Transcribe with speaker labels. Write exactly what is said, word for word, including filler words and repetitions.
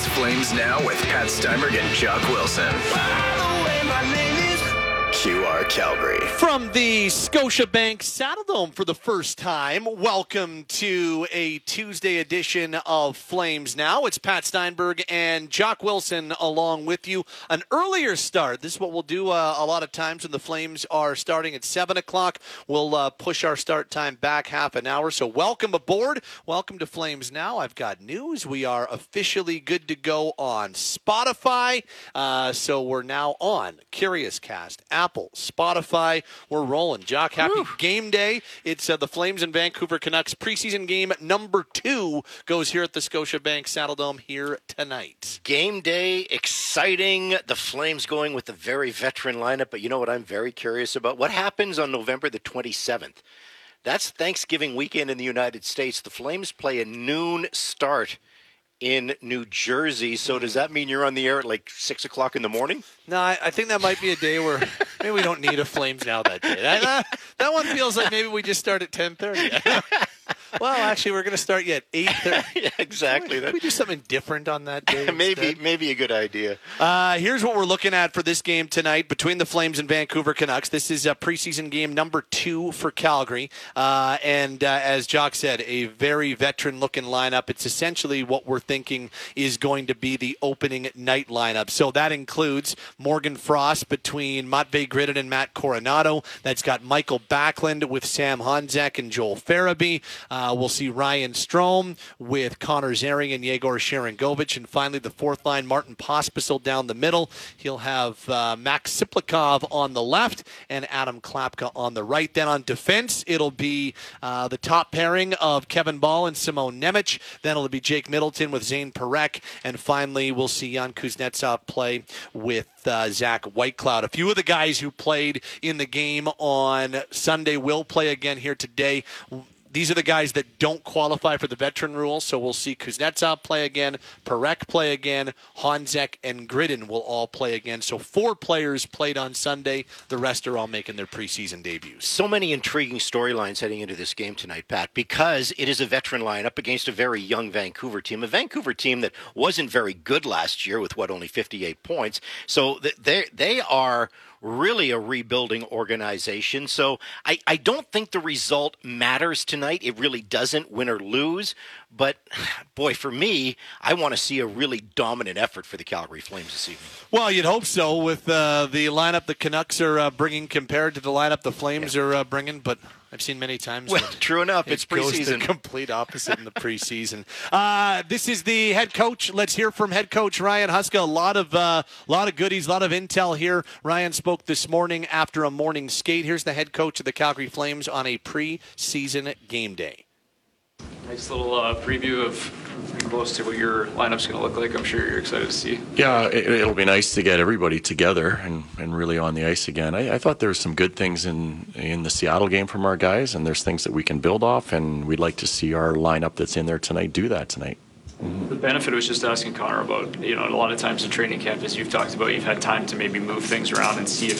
Speaker 1: Flames Now with Pat Steinberg and Jock Wilson. Q R Calgary.
Speaker 2: From the Scotiabank Saddledome for the first time, welcome to a Tuesday edition of Flames Now. It's Pat Steinberg and Jock Wilson along with you. An earlier start. This is what we'll do uh, a lot of times when the Flames are starting at seven o'clock. We'll uh, push our start time back half an hour. So welcome aboard. Welcome to Flames Now. I've got news. We are officially good to go on Spotify. Uh, so we're now on Curious Cast, Apple, Spotify. We're rolling. Jock, happy Woo. Game day. It's uh, the Flames and Vancouver Canucks preseason game number two goes here at the Scotiabank Saddledome here tonight.
Speaker 3: Game day, exciting. The Flames going with a very veteran lineup. But you know what I'm very curious about? What happens on November the twenty-seventh? That's Thanksgiving weekend in the United States. The Flames play a noon start in New Jersey. So does that mean you're on the air at like six o'clock in the morning?
Speaker 2: No, I, I think that might be a day where maybe we don't need a Flames Now that day. That, that, that one feels like maybe we just start at ten thirty. Well, actually, we're going to start yet eight thirty.
Speaker 3: Yeah, exactly.
Speaker 2: Can we do something different on that day?
Speaker 3: maybe, maybe a good idea.
Speaker 2: Uh, here's what we're looking at for this game tonight between the Flames and Vancouver Canucks. This is a preseason game number two for Calgary. Uh, and uh, as Jock said, a very veteran-looking lineup. It's essentially what we're thinking is going to be the opening night lineup. So that includes Morgan Frost between Matvei Gridin and Matt Coronado. That's got Michael Backlund with Sam Honzek and Joel Farabee. Uh, we'll see Ryan Strome with Connor Zering and Yegor Sharangovich. And finally, the fourth line, Martin Pospisil down the middle. He'll have uh, Max Siplikov on the left and Adam Klapka on the right. Then on defense, it'll be uh, the top pairing of Kevin Ball and Simon Nemec. Then it'll be Jake Middleton with Zane Parekh. And finally, we'll see Jan Kuznetsov play with uh, Zach Whitecloud. A few of the guys who played in the game on Sunday will play again here today. These are the guys that don't qualify for the veteran rule, so we'll see Kuznetsov play again, Parekh play again, Honzek and Gridin will all play again. So four players played on Sunday. The rest are all making their preseason debuts.
Speaker 3: So many intriguing storylines heading into this game tonight, Pat, because it is a veteran lineup against a very young Vancouver team, a Vancouver team that wasn't very good last year with, what, only fifty-eight points. So they they are really a rebuilding organization. So I, I don't think the result matters tonight. It really doesn't, win or lose. But, boy, for me, I want to see a really dominant effort for the Calgary Flames this evening.
Speaker 2: Well, you'd hope so with uh, the lineup the Canucks are uh, bringing compared to the lineup the Flames yeah. are uh, bringing. But I've seen many times.
Speaker 3: Well, true enough.
Speaker 2: It
Speaker 3: it's preseason.
Speaker 2: Goes the complete opposite in the preseason. Uh, this is the head coach. Let's hear from head coach Ryan Huska. A lot of uh, lot of goodies, a lot of intel here. Ryan spoke this morning after a morning skate. Here's the head coach of the Calgary Flames on a preseason game day.
Speaker 4: Nice little uh, preview of pretty close to what your lineup's going to look like. I'm sure you're excited to see.
Speaker 5: Yeah, it, it'll be nice to get everybody together and, and really on the ice again. I, I thought there were some good things in, in the Seattle game from our guys, and there's things that we can build off, and we'd like to see our lineup that's in there tonight do that tonight.
Speaker 4: The benefit was just asking Connor about, you know, a lot of times in training camp, as you've talked about, you've had time to maybe move things around and see if